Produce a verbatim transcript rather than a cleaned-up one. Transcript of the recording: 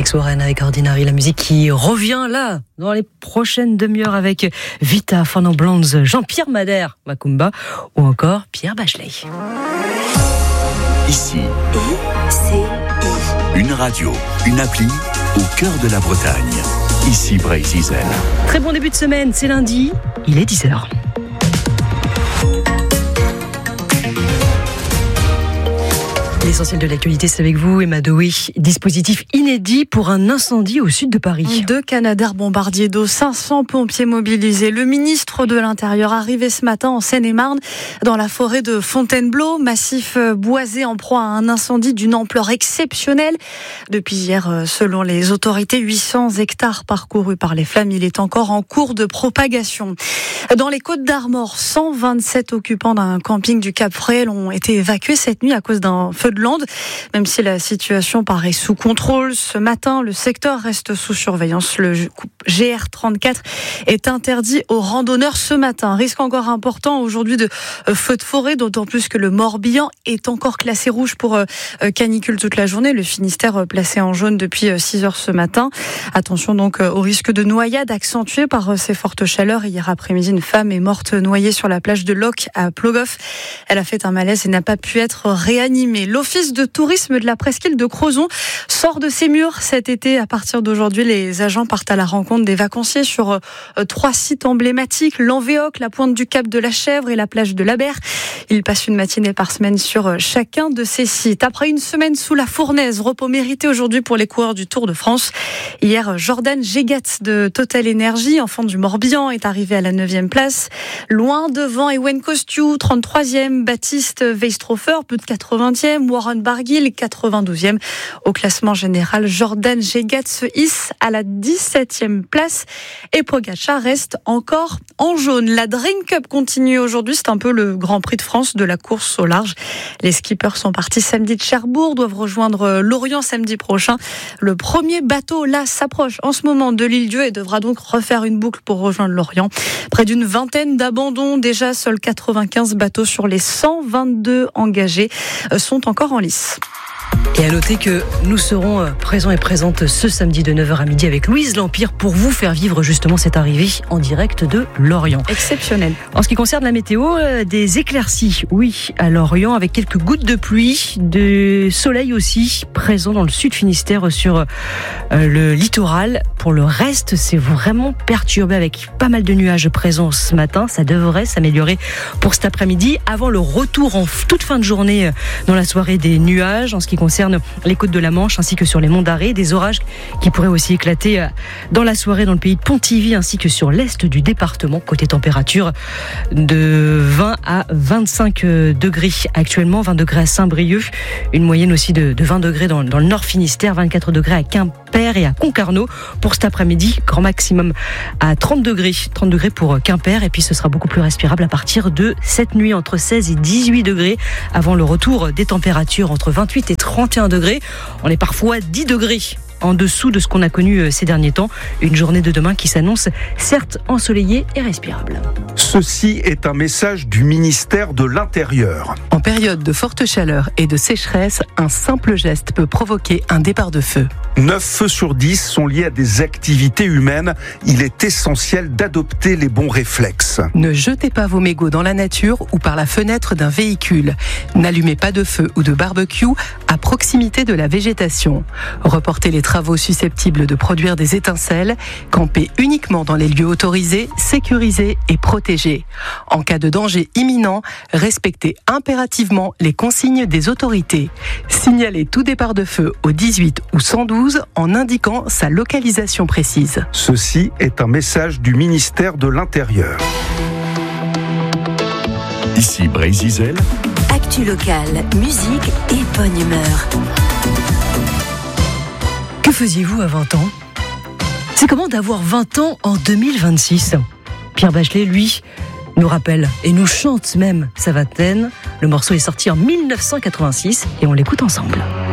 Alex Warren avec Ordinary, la musique qui revient là dans les prochaines demi-heures avec Vita, Fernand Blondes, Jean-Pierre Madère, Macumba ou encore Pierre Bachelet. Ici, I C I. Une radio, une appli au cœur de la Bretagne. Ici Brésil. Très bon début de semaine, c'est lundi, il est dix heures. L'essentiel de l'actualité, c'est avec vous, Emma Doué. Dispositif inédit pour un incendie au sud de Paris. Deux Canadair bombardiers d'eau, cinq cents pompiers mobilisés. Le ministre de l'Intérieur arrivé ce matin en Seine-et-Marne, dans la forêt de Fontainebleau, massif boisé en proie à un incendie d'une ampleur exceptionnelle. Depuis hier, selon les autorités, huit cents hectares parcourus par les flammes. Il est encore en cours de propagation. Dans les Côtes-d'Armor, cent vingt-sept occupants d'un camping du Cap-Fréhel ont été évacués cette nuit à cause d'un feu de Lande. Même si la situation paraît sous contrôle, ce matin, le secteur reste sous surveillance. Le G R trente-quatre est interdit aux randonneurs ce matin. Risque encore important aujourd'hui de feu de forêt, d'autant plus que le Morbihan est encore classé rouge pour canicule toute la journée. Le Finistère placé en jaune depuis six heures ce matin. Attention donc au risque de noyade accentué par ces fortes chaleurs. Hier après-midi, une femme est morte noyée sur la plage de Locq à Plogoff. Elle a fait un malaise et n'a pas pu être réanimée. L'Office de tourisme de la presqu'île de Crozon sort de ses murs cet été. À partir d'aujourd'hui, les agents partent à la rencontre des vacanciers sur euh, trois sites emblématiques, l'Envéoc, la pointe du Cap de la Chèvre et la plage de la Berre. Ils passent une matinée par semaine sur euh, chacun de ces sites. Après une semaine sous la fournaise, repos mérité aujourd'hui pour les coureurs du Tour de France. Hier, Jordan Gégat de Total Energy, enfant du Morbihan, est arrivé à la neuvième place. Loin devant Ewen Kostiou, trente-troisième, Baptiste Weistrofer, plus de quatre-vingtième, Warren Barguil, quatre-vingt-douzième. Au classement général, Jordan Gégat se hisse à la dix-septième place et Pogacar reste encore en jaune. La Dream Cup continue aujourd'hui, c'est un peu le Grand Prix de France de la course au large. Les skippers sont partis samedi de Cherbourg, doivent rejoindre Lorient samedi prochain. Le premier bateau là s'approche en ce moment de l'île-Dieu et devra donc refaire une boucle pour rejoindre Lorient. Près d'une vingtaine d'abandons, déjà seuls quatre-vingt-quinze bateaux sur les cent vingt-deux engagés sont encore en lice. Et à noter que nous serons présents et présentes ce samedi de neuf heures à midi avec Louise L'Empire pour vous faire vivre justement cette arrivée en direct de Lorient. Exceptionnel. En ce qui concerne la météo, des éclaircies, oui, à Lorient avec quelques gouttes de pluie, de soleil aussi présent dans le sud Finistère sur le littoral. Pour le reste, c'est vraiment perturbé avec pas mal de nuages présents ce matin. Ça devrait s'améliorer pour cet après-midi avant le retour en toute fin de journée dans la soirée des nuages. En ce qui concerne les côtes de la Manche ainsi que sur les monts d'Arrée, des orages qui pourraient aussi éclater dans la soirée dans le pays de Pontivy ainsi que sur l'est du département. Côté température de vingt à vingt-cinq degrés actuellement, vingt degrés à Saint-Brieuc, une moyenne aussi de, de vingt degrés dans, dans le nord Finistère, vingt-quatre degrés à Quimper et à Concarneau. Pour cet après-midi, grand maximum à trente degrés, trente degrés pour Quimper et puis ce sera beaucoup plus respirable à partir de cette nuit entre seize et dix-huit degrés avant le retour des températures entre vingt-huit et trente et un degrés. On est parfois dix degrés en dessous de ce qu'on a connu ces derniers temps. Une journée de demain qui s'annonce certes ensoleillée et respirable. Ceci est un message du ministère de l'Intérieur. En période de forte chaleur et de sécheresse, un simple geste peut provoquer un départ de feu. neuf feux sur dix sont liés à des activités humaines. Il est essentiel d'adopter les bons réflexes. Ne jetez pas vos mégots dans la nature ou par la fenêtre d'un véhicule. N'allumez pas de feu ou de barbecue à proximité de la végétation. Reportez les travaux susceptibles de produire des étincelles. Campez uniquement dans les lieux autorisés, sécurisés et protégés. En cas de danger imminent, respectez impérativement les consignes des autorités. Signalez tout départ de feu au dix-huit ou cent douze en indiquant sa localisation précise. Ceci est un message du ministère de l'Intérieur. Ici Brésil. Actu locale, musique et bonne humeur. Que faisiez-vous à vingt ans ? C'est comment d'avoir vingt ans en deux mille vingt-six ? Pierre Bachelet, lui, nous rappelle et nous chante même sa vingtaine. Le morceau est sorti en mille neuf cent quatre-vingt-six et on l'écoute ensemble.